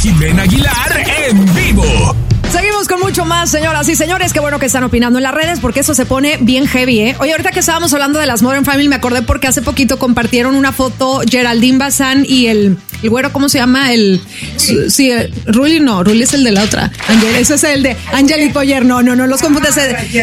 Jimena Aguilar en vivo. Seguimos con mucho más, señoras y señores. Qué bueno que están opinando en las redes porque eso se pone bien heavy, ¿eh? Oye, ahorita que estábamos hablando de las Modern Family, me acordé porque hace poquito compartieron una foto Geraldine Bazán y el güero, ¿cómo se llama? Rulli es el de la otra. Ese es el de Angelique Boyer. No, los confundes.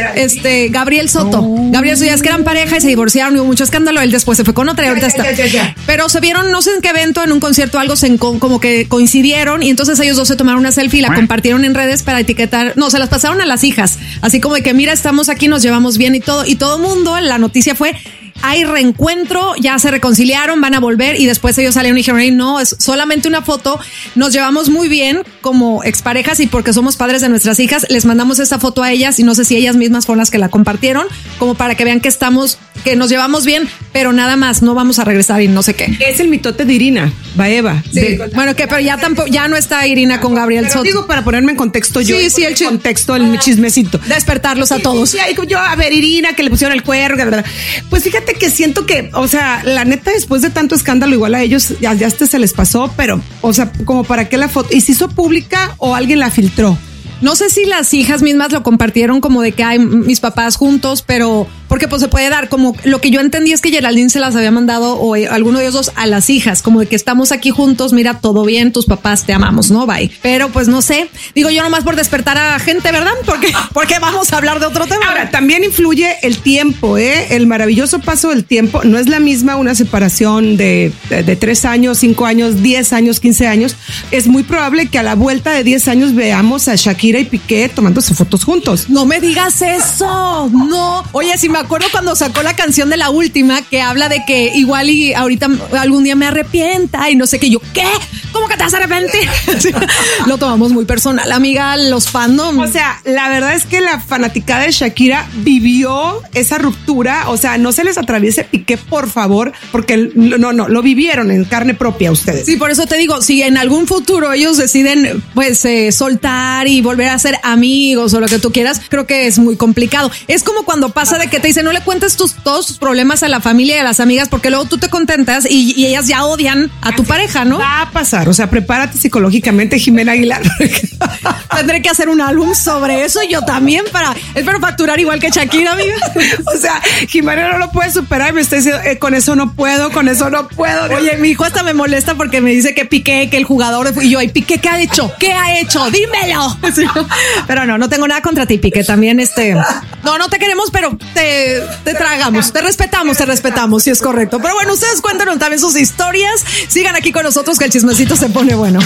Gabriel Soto. Gabriel Soto, es que eran pareja y se divorciaron y hubo mucho escándalo. Él después se fue con otra y ahorita está. Pero se vieron, no sé en qué evento, en un concierto, algo como que coincidieron y entonces ellos dos se tomaron una selfie y la compartieron en redes para etiquetar. No, se las pasaron a las hijas. Así como de que, mira, estamos aquí, nos llevamos bien y todo. Y todo mundo, la noticia fue: hay reencuentro, ya se reconciliaron, van a volver. Y después ellos salieron y dijeron: no, es solamente una foto, nos llevamos muy bien como exparejas y porque somos padres de nuestras hijas, les mandamos esta foto a ellas y no sé si ellas mismas fueron las que la compartieron, como para que vean que nos llevamos bien, pero nada más, no vamos a regresar y no sé qué. Es el mitote de Irina Baeva. Sí, bueno, que pero ya no está Irina con Gabriel Soto. Digo, para ponerme en contexto yo. Sí, el contexto, el chismecito. Despertarlos a todos. Sí, yo, a ver, Irina, que le pusieron el cuerno, que verdad. Pues fíjate que siento que, o sea, la neta, después de tanto escándalo, igual a ellos ya se les pasó, pero, o sea, como para qué la foto. ¿Y se hizo pública o alguien la filtró? No sé si las hijas mismas lo compartieron como de que hay mis papás juntos, pero porque pues se puede dar como lo que yo entendí es que Geraldine se las había mandado o alguno de ellos dos a las hijas, como de que estamos aquí juntos, mira, todo bien, tus papás te amamos, ¿no? Bye. Pero pues no sé, digo yo nomás por despertar a gente, ¿verdad? Porque vamos a hablar de otro tema. Ahora, también influye el tiempo, el maravilloso paso del tiempo. No es la misma una separación de 3 años, 5 años, 10 años, 15 años. Es muy probable que a la vuelta de 10 años veamos a Shakira y Piqué tomándose fotos juntos. No me digas eso, no. Oye, si me acuerdo cuando sacó la canción de La Última, que habla de que igual y ahorita algún día me arrepienta y no sé qué. Yo, ¿qué? ¿Cómo que te vas a arrepentir? Lo tomamos muy personal, amiga, los fandom. O sea, la verdad es que la fanaticada de Shakira vivió esa ruptura. O sea, no se les atraviese Piqué, por favor, porque no, lo vivieron en carne propia ustedes. Sí, por eso te digo, si en algún futuro ellos deciden pues soltar y volver a ser amigos o lo que tú quieras, creo que es muy complicado. Es como cuando pasa de que te dicen: no le cuentes todos tus problemas a la familia y a las amigas porque luego tú te contentas y ellas ya odian a tu pareja, ¿no? Va a pasar, o sea, prepárate psicológicamente, Jimena Aguilar. Tendré que hacer un álbum sobre eso yo también espero facturar igual que Shakira, amiga. O sea, Jimena no lo puede superar, me está diciendo, con eso no puedo. Oye, mi hijo hasta me molesta porque me dice que Piqué, que el jugador, y yo, ¿y Piqué qué ha hecho? ¿Qué ha hecho? Dímelo. Sí. Pero no tengo nada contra ti, Piqué, también no te queremos, pero te tragamos, te respetamos, si es correcto. Pero bueno, ustedes cuéntanos también sus historias, sigan aquí con nosotros que el chismecito se pone bueno.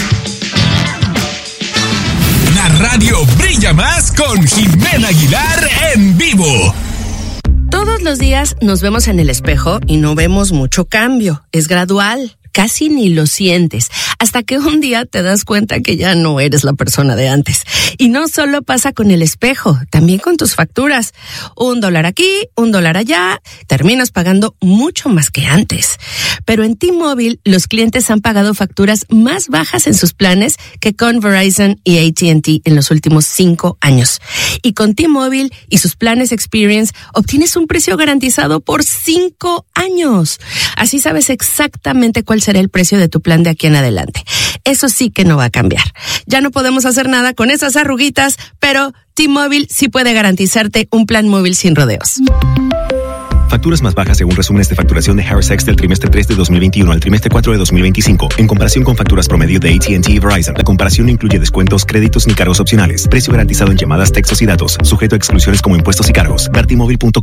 La radio brilla más con Jimena Aguilar en vivo. Todos los días nos vemos en el espejo y no vemos mucho cambio, es gradual. Casi ni lo sientes, hasta que un día te das cuenta que ya no eres la persona de antes. Y no solo pasa con el espejo, también con tus facturas. $1 aquí, $1 allá, terminas pagando mucho más que antes. Pero en T-Mobile, los clientes han pagado facturas más bajas en sus planes que con Verizon y AT&T en los últimos 5 años. Y con T-Mobile y sus planes Experience, obtienes un precio garantizado por 5 años. Así sabes exactamente cuál será el precio de tu plan de aquí en adelante. Eso sí que no va a cambiar. Ya no podemos hacer nada con esas arruguitas, pero T-Mobile sí puede garantizarte un plan móvil sin rodeos. Facturas más bajas según resúmenes de facturación de Harris X del trimestre 3 de 2021 al trimestre 4 de 2025, en comparación con facturas promedio de AT&T y Verizon. La comparación no incluye descuentos, créditos ni cargos opcionales. Precio garantizado en llamadas, textos y datos, sujeto a exclusiones como impuestos y cargos. Ver T-Mobile.com.